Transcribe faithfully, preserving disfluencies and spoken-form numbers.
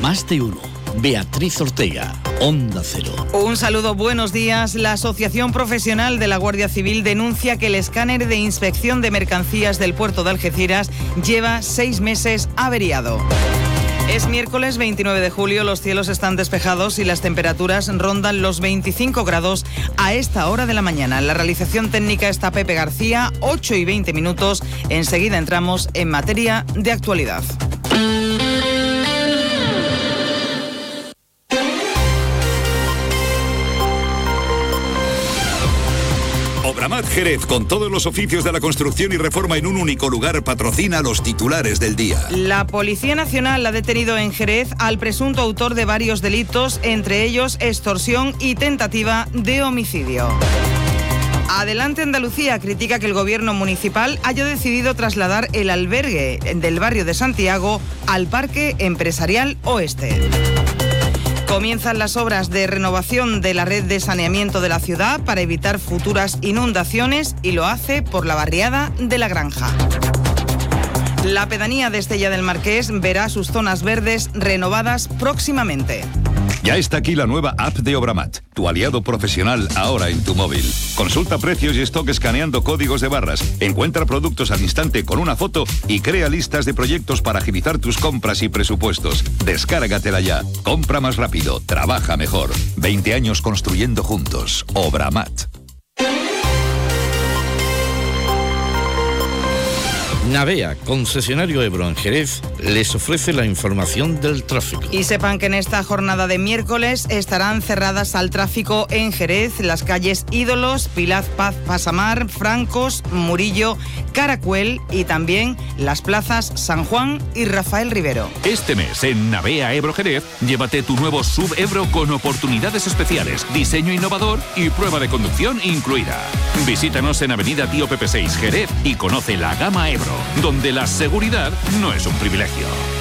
Más de uno. Beatriz Ortega, Onda Cero. Un saludo, buenos días. La Asociación Profesional de la Guardia Civil denuncia que el escáner de inspección de mercancías del puerto de Algeciras lleva seis meses averiado. Es miércoles veintinueve de julio, los cielos están despejados y las temperaturas rondan los veinticinco grados a esta hora de la mañana. En la realización técnica está Pepe García, ocho y veinte minutos. Enseguida entramos en materia de actualidad. Obramat Jerez, con todos los oficios de la construcción y reforma en un único lugar, patrocina los titulares del día. La Policía Nacional ha detenido en Jerez al presunto autor de varios delitos, entre ellos extorsión y tentativa de homicidio. Adelante Andalucía critica que el gobierno municipal haya decidido trasladar el albergue del barrio de Santiago al Parque Empresarial Oeste. Comienzan las obras de renovación de la red de saneamiento de la ciudad para evitar futuras inundaciones y lo hace por la barriada de La Granja. La pedanía de Estella del Marqués verá sus zonas verdes renovadas próximamente. Ya está aquí la nueva app de Obramat, tu aliado profesional ahora en tu móvil. Consulta precios y stock escaneando códigos de barras, encuentra productos al instante con una foto y crea listas de proyectos para agilizar tus compras y presupuestos. Descárgatela ya. Compra más rápido, trabaja mejor. veinte años construyendo juntos. Obramat. Navea, concesionario Ebro en Jerez, les ofrece la información del tráfico. Y sepan que en esta jornada de miércoles estarán cerradas al tráfico en Jerez las calles Ídolos, Pilar Paz Pasamar, Francos, Murillo, Caracuel y también las plazas San Juan y Rafael Rivero. Este mes en Navea Ebro Jerez, llévate tu nuevo S U V Ebro con oportunidades especiales, diseño innovador y prueba de conducción incluida. Visítanos en Avenida Tío Pepe seis Jerez y conoce la gama Ebro, donde la seguridad no es un privilegio.